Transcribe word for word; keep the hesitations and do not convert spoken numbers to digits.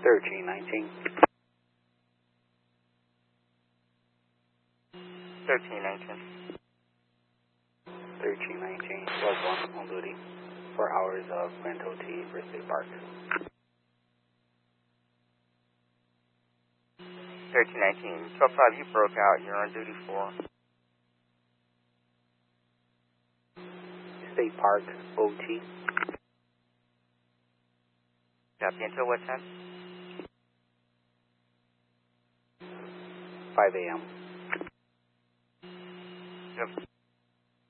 thirteen nineteen. thirteen nineteen. thirteen nineteen, twelve one on duty. Four hours of Grand O T for State Park. thirteen nineteen, twelve five, you broke out. You're on duty for State Park, O T. Copy. Until what time? five A M Yep.